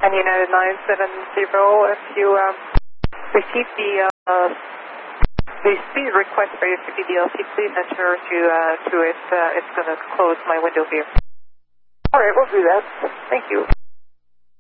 And United 970, if you receive the speed request for your CPDLC, please ensure to it. It's going to close my window here. All right, we'll do that. Thank you.